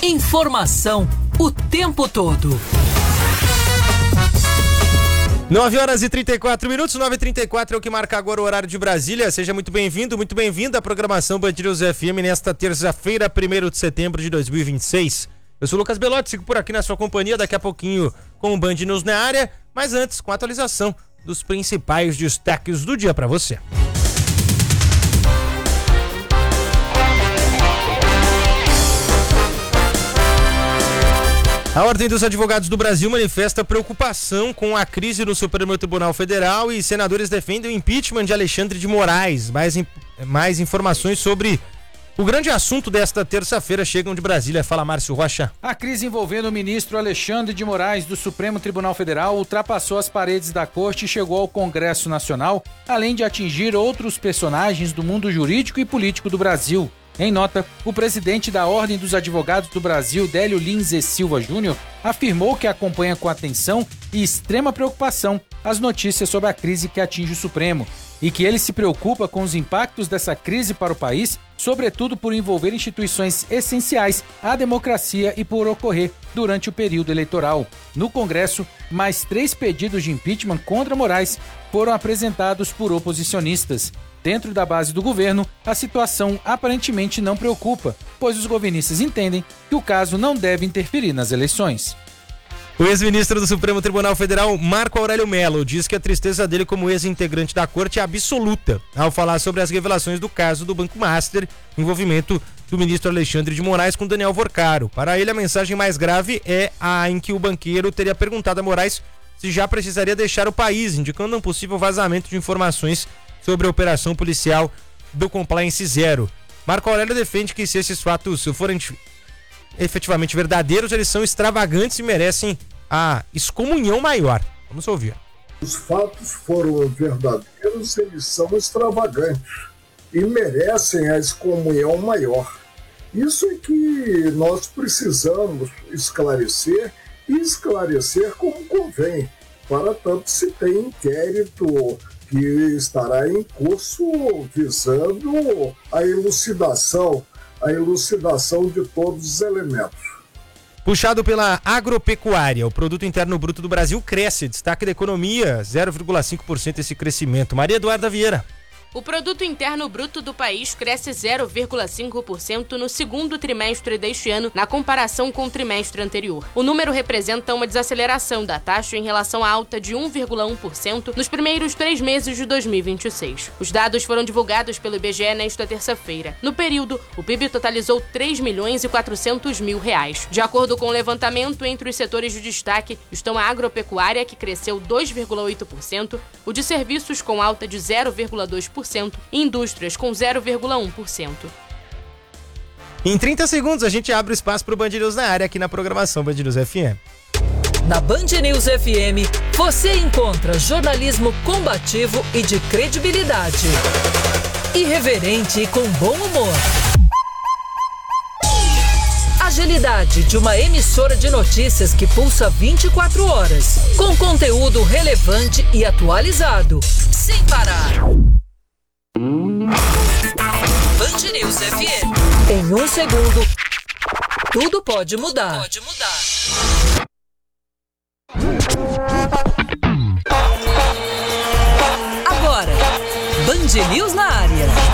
Informação o tempo todo. 9h34, 9h34 é o que marca agora o horário de Brasília. Seja muito bem-vindo, muito bem-vinda à programação Band News FM nesta terça-feira, 1º de setembro de 2026. Eu sou o Lucas Belotti, sigo por aqui na sua companhia, daqui a pouquinho com o Band News na área, mas antes com a atualização dos principais destaques do dia para você. A Ordem dos Advogados do Brasil manifesta preocupação com a crise no Supremo Tribunal Federal e senadores defendem o impeachment de Alexandre de Moraes. Mais informações sobre o grande assunto desta terça-feira chegam de Brasília. Fala, Márcio Rocha. A crise envolvendo o ministro Alexandre de Moraes do Supremo Tribunal Federal ultrapassou as paredes da corte e chegou ao Congresso Nacional, além de atingir outros personagens do mundo jurídico e político do Brasil. Em nota, o presidente da Ordem dos Advogados do Brasil, Délio Lins e Silva Júnior, afirmou que acompanha com atenção e extrema preocupação as notícias sobre a crise que atinge o Supremo e que ele se preocupa com os impactos dessa crise para o país, sobretudo por envolver instituições essenciais à democracia e por ocorrer durante o período eleitoral. No Congresso, mais 3 pedidos de impeachment contra Moraes foram apresentados por oposicionistas. Dentro da base do governo, a situação aparentemente não preocupa, pois os governistas entendem que o caso não deve interferir nas eleições. O ex-ministro do Supremo Tribunal Federal, Marco Aurélio Mello, diz que a tristeza dele como ex-integrante da corte é absoluta ao falar sobre as revelações do caso do Banco Master, envolvimento do ministro Alexandre de Moraes com Daniel Worcaro. Para ele, a mensagem mais grave é a em que o banqueiro teria perguntado a Moraes se já precisaria deixar o país, indicando um possível vazamento de informações sobre a operação policial do Compliance Zero. Marco Aurélio defende que se esses fatos forem efetivamente verdadeiros, eles são extravagantes e merecem a excomunhão maior. Vamos ouvir. Os fatos foram verdadeiros, eles são extravagantes e merecem a excomunhão maior. Isso é que nós precisamos esclarecer e esclarecer como convém. Para tanto, se tem inquérito que estará em curso visando a elucidação de todos os elementos. Puxado pela agropecuária, o produto interno bruto do Brasil cresce, destaque da economia, 0,5% esse crescimento. Maria Eduarda Vieira. O produto interno bruto do país cresce 0,5% no segundo trimestre deste ano, na comparação com o trimestre anterior. O número representa uma desaceleração da taxa em relação à alta de 1,1% nos primeiros 3 meses de 2026. Os dados foram divulgados pelo IBGE nesta terça-feira. No período, o PIB totalizou R$3.400.000. De acordo com o levantamento, entre os setores de destaque estão a agropecuária, que cresceu 2,8%, o de serviços com alta de 0,2%, e indústrias com 0,1%. Em 30 segundos a gente abre o espaço para o Band News na área aqui na programação Band News FM. Na Band News FM, você encontra jornalismo combativo e de credibilidade. Irreverente e com bom humor. Agilidade de uma emissora de notícias que pulsa 24 horas, com conteúdo relevante e atualizado, sem parar. Band News FM. Em 1 segundo, tudo pode mudar. Agora, Band News na área.